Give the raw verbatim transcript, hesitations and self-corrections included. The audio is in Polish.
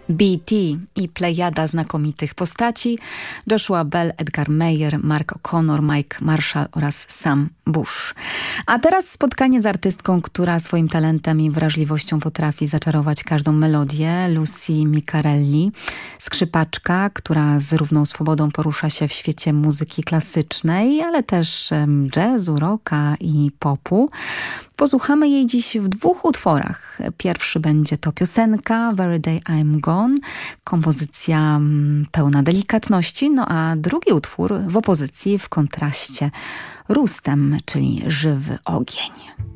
B T i plejada znakomitych postaci: Joshua Bell, Edgar Meyer, Mark O'Connor, Mike Marshall oraz Sam Bush. A teraz spotkanie z artystką, która swoim talentem i wrażliwością potrafi zaczarować każdą melodię. Lucy Micarelli, skrzypaczka, która z równą swobodą porusza się w świecie muzyki klasycznej, ale też jazzu, rocka i popu. Posłuchamy jej dziś w dwóch utworach. Pierwszy będzie to piosenka Very Day I'm Gone, kompozycja pełna delikatności, no a drugi utwór w opozycji, w kontraście, Rustem, czyli żywy ogień.